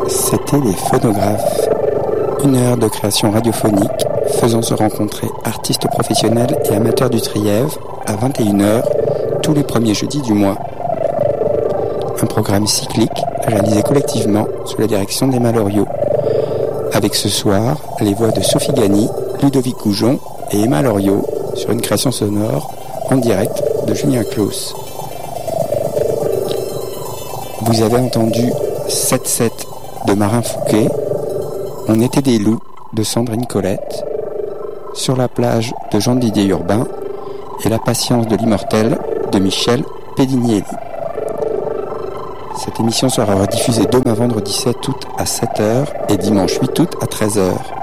C'était les phonographes. 1 heure de création radiophonique faisant se rencontrer artistes professionnels et amateurs du Trièvre à 21h tous les premiers jeudis du mois. Un programme cyclique réalisé collectivement sous la direction d'Emma Loriot. Avec ce soir, les voix de Sophie Gagny, Ludovic Goujon et Emma Loriot sur une création sonore en direct de Julien Clos. Vous avez entendu 7-7 de Marin Fouquet, On était des loups de Sandrine Colette, Sur la plage de Jean-Didier Urbain et La patience de l'immortel de Michel Pedinielli. Cette émission sera rediffusée demain vendredi 7 août à 7h et dimanche 8 août à 13h.